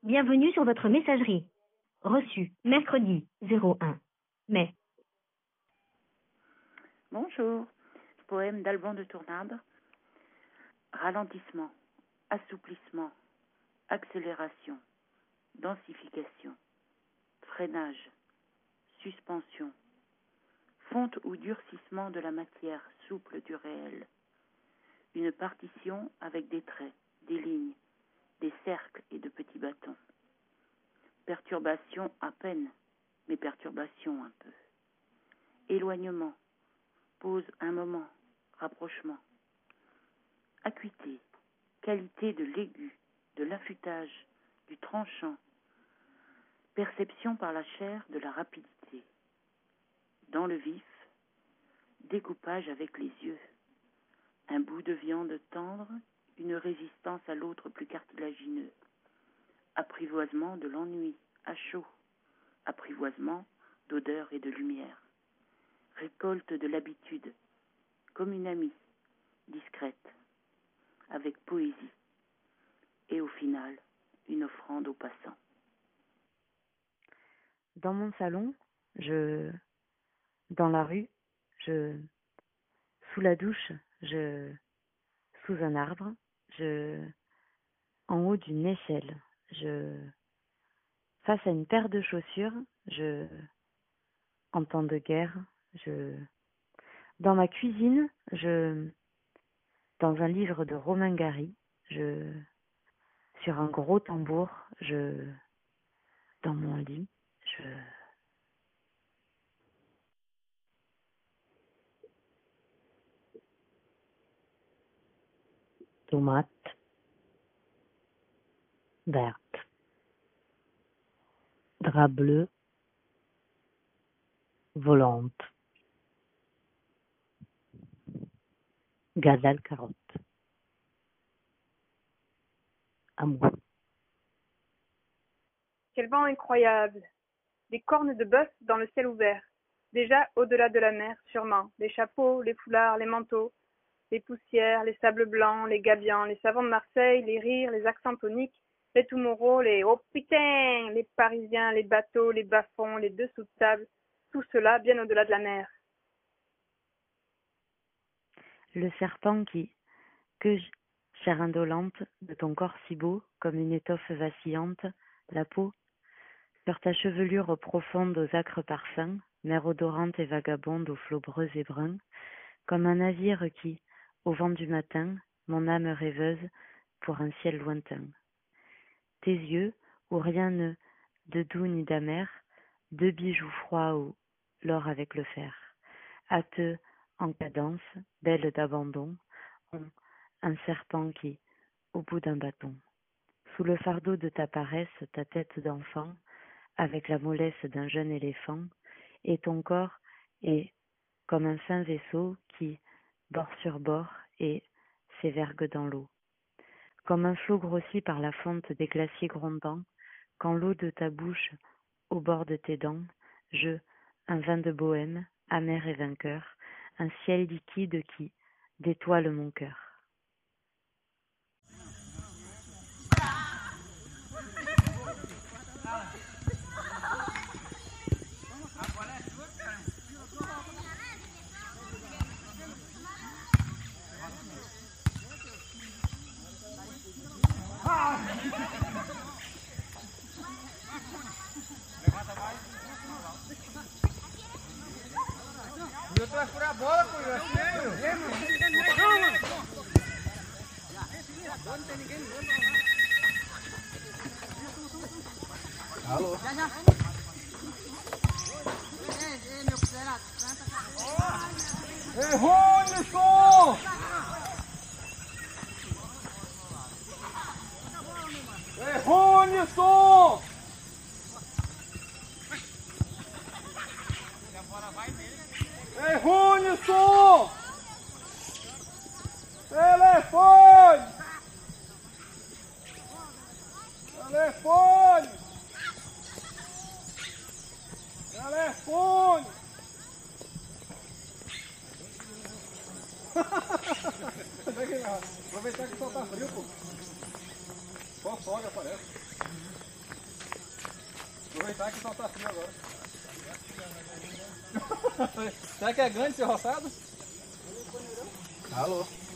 Bienvenue sur votre messagerie. Reçu, mercredi 01 mai. Bonjour. Poème d'Alban de Tournade. Ralentissement, assouplissement, accélération, densification, freinage, suspension, fonte ou durcissement de la matière souple du réel. Une partition avec des traits, des lignes, des cercles et de petits bâtons. Perturbation à peine, mais perturbation un peu. Éloignement, pause un moment, rapprochement. Acuité, qualité de l'aigu, de l'affûtage, du tranchant. Perception par la chair de la rapidité. Dans le vif, découpage avec les yeux. Un bout de viande tendre, une résistance à l'autre plus cartilagineux. Apprivoisement de l'ennui, à chaud. Apprivoisement d'odeur et de lumière. Récolte de l'habitude, comme une amie, discrète, avec poésie. Et au final, une offrande aux passants. Dans mon salon, dans la rue, sous la douche, sous un arbre, en haut d'une échelle, face à une paire de chaussures, en temps de guerre, dans ma cuisine, dans un livre de Romain Gary, sur un gros tambour, dans mon lit, tomate verte, drap bleu, volante, gazelle carotte, amour. Quel vent incroyable! Des cornes de bœuf dans le ciel ouvert. Déjà au-delà de la mer, sûrement. Les chapeaux, les foulards, les manteaux, les poussières, les sables blancs, les gabians, les savants de Marseille, les rires, les accents toniques, les Tomorrow, les « oh putain !» les Parisiens, les bateaux, les bas-fonds, les dessous de table, tout cela bien au-delà de la mer. Le serpent chair indolente, de ton corps si beau, comme une étoffe vacillante, la peau, sur ta chevelure profonde aux âcres parfums, mer odorante et vagabonde aux flots bruns et bruns, comme un navire qui, au vent du matin, mon âme rêveuse pour un ciel lointain. Tes yeux, où rien ne de doux ni d'amer, deux bijoux froids ou l'or avec le fer, hâteux en cadence, belle d'abandon, ont un serpent qui, au bout d'un bâton, sous le fardeau de ta paresse, ta tête d'enfant, avec la mollesse d'un jeune éléphant, et ton corps est comme un fin vaisseau qui, bord sur bord, et s'évergue dans l'eau. Comme un flot grossi par la fonte des glaciers grondants, quand l'eau de ta bouche, au bord de tes dents, un vin de bohème, amer et vainqueur, un ciel liquide qui détoile mon cœur. Eu tô a furar a bola, pô. Eu achei, meu. Alô? Já, já. Meu considerado. Ei, Ronison! Ei, Ronison! Ei, Ronison! Telefone! Telefone! Telefone! Aproveitar que o sol tá frio, pô. Só folga, parece. Aproveitar que só tá frio agora. Será que é grande esse roçado? Alô?